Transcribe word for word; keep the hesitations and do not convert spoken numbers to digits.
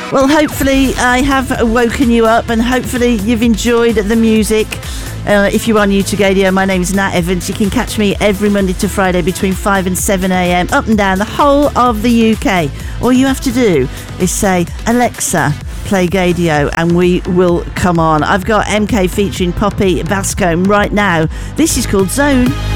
Well, hopefully I have woken you up and hopefully you've enjoyed the music. Uh, if you are new to Gadio, my name is Nat Evans. You can catch me every Monday to Friday between five and seven a.m. up and down the whole of the U K. All you have to do is say, Alexa, play Gadio, and we will come on. I've got M K featuring Poppy Bascombe right now. This is called Zone.